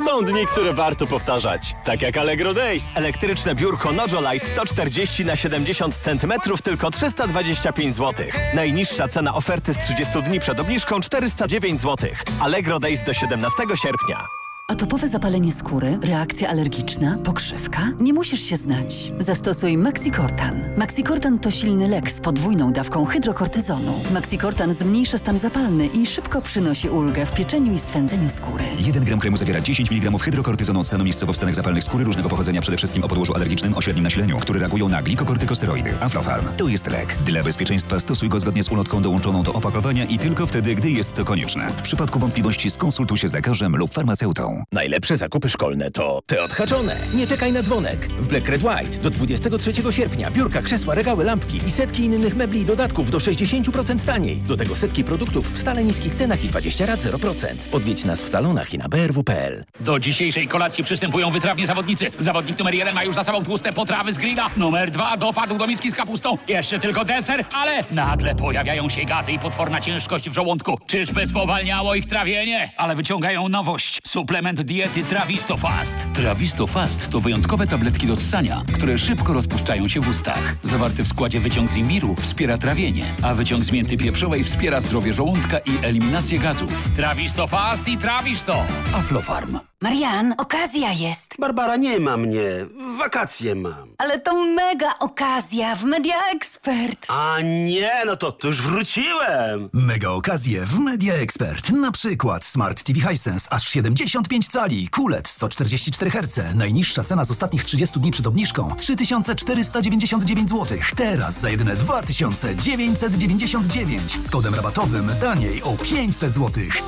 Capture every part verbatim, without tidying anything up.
Są dni, które warto powtarzać. Tak jak Allegro Days. Elektryczne biurko Nojolite sto czterdzieści na siedemdziesiąt centymetrów tylko trzysta dwadzieścia pięć złotych. Najniższa cena oferty z trzydziestu dni przed obniżką czterysta dziewięć złotych. Allegro Days do siedemnastego sierpnia. Atopowe zapalenie skóry, reakcja alergiczna, pokrzywka? Nie musisz się znać. Zastosuj Maxicortan. Maxicortan to silny lek z podwójną dawką hydrokortyzonu. Maxicortan zmniejsza stan zapalny i szybko przynosi ulgę w pieczeniu i swędzeniu skóry. jeden gram kremu zawiera dziesięć miligramów hydrokortyzonu, stanu miejscowo w stanach zapalnych skóry różnego pochodzenia, przede wszystkim o podłożu alergicznym o średnim nasileniu, które reagują na glikokortykosteroidy. Aflofarm to jest lek. Dla bezpieczeństwa stosuj go zgodnie z ulotką dołączoną do opakowania i tylko wtedy, gdy jest to konieczne. W przypadku wątpliwości skonsultuj się z lekarzem lub farmaceutą. Najlepsze zakupy szkolne to te odhaczone. Nie czekaj na dzwonek. W Black Red White do dwudziestego trzeciego sierpnia biurka, krzesła, regały, lampki i setki innych mebli i dodatków do sześćdziesiąt procent taniej. Do tego setki produktów w stale niskich cenach i dwadzieścia rat zero procent. Odwiedź nas w salonach i na b r w kropka p l. Do dzisiejszej kolacji przystępują wytrawni zawodnicy. Zawodnik numer jeden ma już za sobą tłuste potrawy z grilla. Numer dwa dopadł do miski z kapustą. Jeszcze tylko deser, ale nagle pojawiają się gazy i potworna ciężkość w żołądku. Czyżby spowalniało ich trawienie? Ale wyciągają nowość. Suplement diety Trawisto Fast. Trawisto Fast to wyjątkowe tabletki do ssania, które szybko rozpuszczają się w ustach. Zawarty w składzie wyciąg z imbiru wspiera trawienie, a wyciąg z mięty pieprzowej wspiera zdrowie żołądka i eliminację gazów. Trawisto Fast i Trawisto. Aflofarm. Marian, okazja jest. Barbara, nie ma mnie. Wakacje mam. Ale to mega okazja w Media Expert. A nie, no to, to już wróciłem. Mega okazje w Media Expert. Na przykład Smart T V Hisense aż siedemdziesiąt pięć cali, Q L E D sto czterdzieści cztery herce. Najniższa cena z ostatnich trzydziestu dni przed obniżką trzy tysiące czterysta dziewięćdziesiąt dziewięć złotych. Teraz za jedyne dwa tysiące dziewięćset dziewięćdziesiąt dziewięć. Z kodem rabatowym taniej o pięćset złotych.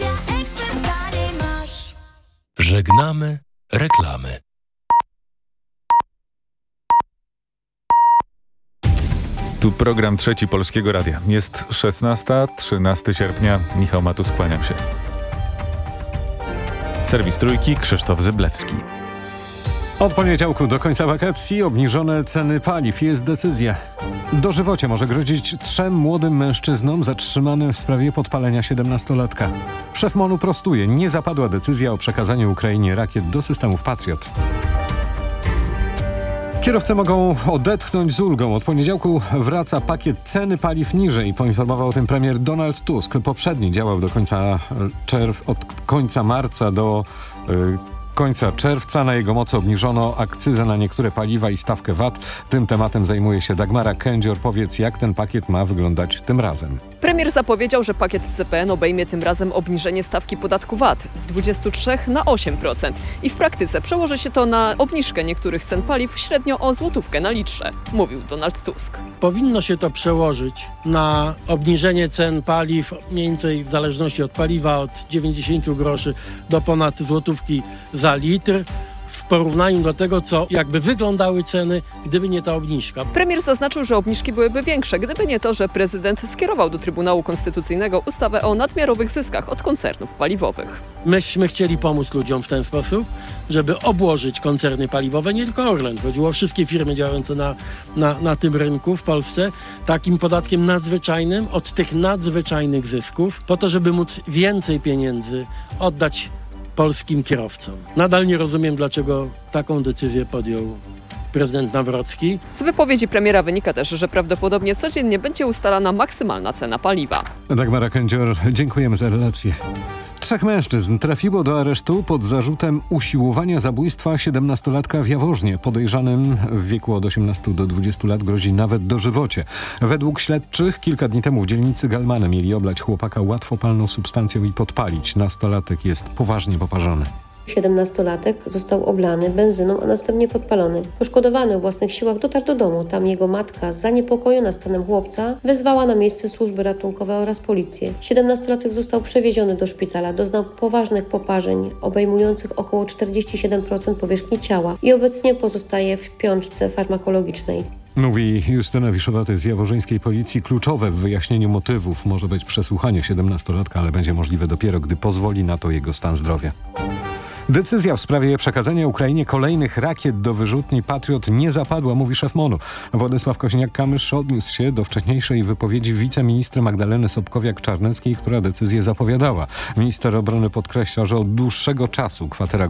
Żegnamy reklamy. Tu program Trzeci Polskiego Radia. Jest szesnasta, trzynastego sierpnia. Michał Matus, kłaniam się. Serwis Trójki, Krzysztof Zyblewski. Od poniedziałku do końca wakacji obniżone ceny paliw. Jest decyzja. Dożywocie może grozić trzem młodym mężczyznom zatrzymanym w sprawie podpalenia siedemnastolatka. Szef MON-u prostuje. Nie zapadła decyzja o przekazaniu Ukrainie rakiet do systemów Patriot. Kierowcy mogą odetchnąć z ulgą. Od poniedziałku wraca pakiet ceny paliw niżej. Poinformował o tym premier Donald Tusk. Poprzedni działał do końca czerw- od końca marca do yy, końca czerwca. Na jego mocy obniżono akcyzę na niektóre paliwa i stawkę V A T. Tym tematem zajmuje się Dagmara Kędzior. Powiedz, jak ten pakiet ma wyglądać tym razem? Premier zapowiedział, że pakiet C P N obejmie tym razem obniżenie stawki podatku V A T z dwudziestu trzech na osiem procent. I w praktyce przełoży się to na obniżkę niektórych cen paliw średnio o złotówkę na litrze, mówił Donald Tusk. Powinno się to przełożyć na obniżenie cen paliw, mniej więcej w zależności od paliwa, od dziewięćdziesięciu groszy do ponad złotówki za litr. W porównaniu do tego, co jakby wyglądały ceny, gdyby nie ta obniżka. Premier zaznaczył, że obniżki byłyby większe, gdyby nie to, że prezydent skierował do Trybunału Konstytucyjnego ustawę o nadmiarowych zyskach od koncernów paliwowych. Myśmy chcieli pomóc ludziom w ten sposób, żeby obłożyć koncerny paliwowe, nie tylko Orlen. Chodziło o wszystkie firmy działające na, na, na tym rynku w Polsce, takim podatkiem nadzwyczajnym od tych nadzwyczajnych zysków, po to, żeby móc więcej pieniędzy oddać polskim kierowcom. Nadal nie rozumiem, dlaczego taką decyzję podjął prezydent Nawrocki. Z wypowiedzi premiera wynika też, że prawdopodobnie codziennie będzie ustalana maksymalna cena paliwa. Dagmara Kędzior, dziękujemy za relację. Trzech mężczyzn trafiło do aresztu pod zarzutem usiłowania zabójstwa siedemnastolatka w Jaworznie. Podejrzanym w wieku od osiemnastu do dwudziestu lat grozi nawet dożywocie. Według śledczych kilka dni temu w dzielnicy Galmany mieli oblać chłopaka łatwopalną substancją i podpalić. Nastolatek jest poważnie poparzony. siedemnastolatek został oblany benzyną, a następnie podpalony. Poszkodowany o własnych siłach dotarł do domu. Tam jego matka, zaniepokojona stanem chłopca, wezwała na miejsce służby ratunkowe oraz policję. siedemnastolatek został przewieziony do szpitala. Doznał poważnych poparzeń, obejmujących około czterdzieści siedem procent powierzchni ciała i obecnie pozostaje w piączce farmakologicznej. Mówi Justyna Wiszowaty z jaworzyńskiej policji. Kluczowe w wyjaśnieniu motywów może być przesłuchanie siedemnastolatka, ale będzie możliwe dopiero, gdy pozwoli na to jego stan zdrowia. Decyzja w sprawie przekazania Ukrainie kolejnych rakiet do wyrzutni Patriot nie zapadła, mówi szef MON-u. Władysław Koźniak-Kamysz odniósł się do wcześniejszej wypowiedzi wiceministry Magdaleny Sobkowiak-Czarneckiej, która decyzję zapowiadała. Minister obrony podkreśla, że od dłuższego czasu kwatera